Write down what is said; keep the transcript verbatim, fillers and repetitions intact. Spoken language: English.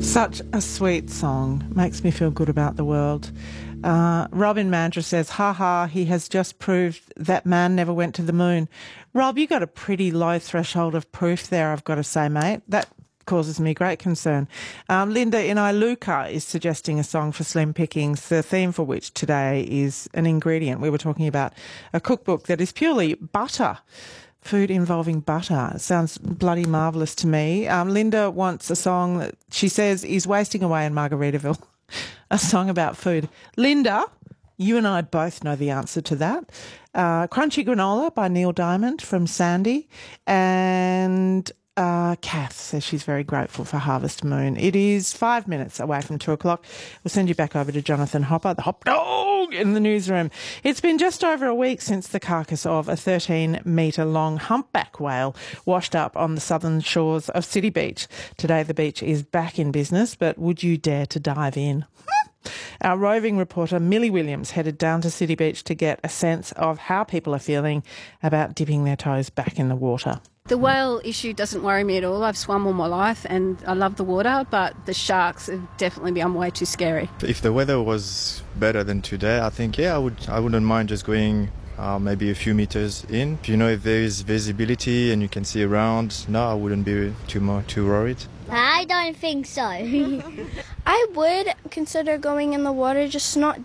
Such a sweet song. Makes me feel good about the world. Uh, Robin Mandra says, ha ha, he has just proved that man never went to the moon. Rob, you got a pretty low threshold of proof there, I've got to say, mate. That causes me great concern. Um, Linda in Iluka is suggesting a song for Slim Pickings, the theme for which today is an ingredient. We were talking about a cookbook that is purely butter. Food involving butter. It sounds bloody marvellous to me. Um, Linda wants a song that she says is wasting away in Margaritaville. A song about food. Linda, you and I both know the answer to that. Uh, Crunchy Granola by Neil Diamond from Sandy. And uh, Kath says she's very grateful for Harvest Moon. It is five minutes away from two o'clock. We'll send you back over to Jonathan Hopper, the hop dog in the newsroom. It's been just over a week since the carcass of a thirteen metre long humpback whale washed up on the southern shores of City Beach. Today the beach is back in business, but would you dare to dive in? Our roving reporter Millie Williams headed down to City Beach to get a sense of how people are feeling about dipping their toes back in the water. The whale issue doesn't worry me at all. I've swum all my life and I love the water, but the sharks have definitely become way too scary. If the weather was better than today, I think, yeah, I, would, I wouldn't mind just going uh, maybe a few meters in. You know, if there is visibility and you can see around, no, I wouldn't be too much, too worried. I don't think so. I would consider going in the water, just not